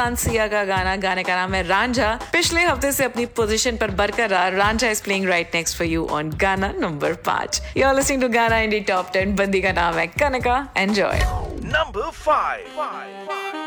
सांसिया का गाना, गाने का नाम है रांझा। पिछले हफ्ते से अपनी पोजीशन पर बरकरार, Ranjha is playing right next for you on गाना number 5। You are listening to गाना इंडी टॉप 10। बंदी का नाम है कनका। एंजॉय। Number 5.